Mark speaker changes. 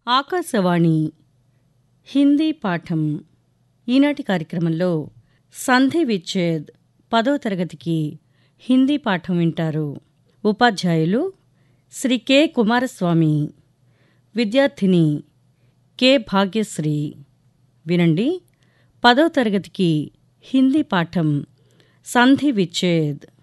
Speaker 1: ఆకాశవాణి హిందీ పాఠం. ఈనాటి కార్యక్రమంలో సంధి విచ్ఛేద్ 10వ తరగతికి హిందీ పాఠం వింటారు. ఉపాధ్యాయులు శ్రీ కె కుమారస్వామి, విద్యార్థిని కె భాగ్యశ్రీ. వినండి, 10వ తరగతికి హిందీ పాఠం సంధి విచ్ఛేద్.